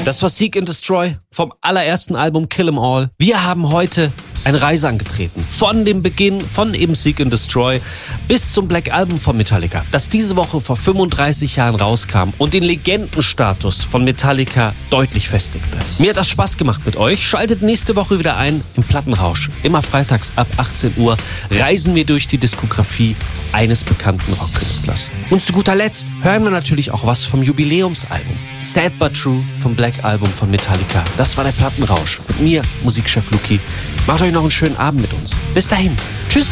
Das war Seek and Destroy vom allerersten Album Kill 'Em All. Wir haben heute eine Reise angetreten. Von dem Beginn von eben Seek and Destroy bis zum Black Album von Metallica, das diese Woche vor 35 Jahren rauskam und den Legendenstatus von Metallica deutlich festigte. Mir hat das Spaß gemacht mit euch. Schaltet nächste Woche wieder ein im Plattenrausch. Immer freitags ab 18 Uhr reisen wir durch die Diskografie eines bekannten Rockkünstlers. Und zu guter Letzt hören wir natürlich auch was vom Jubiläumsalbum. Sad But True vom Black Album von Metallica. Das war der Plattenrausch. Mit mir, Musikchef Luki. Macht euch noch einen schönen Abend mit uns. Bis dahin. Tschüss.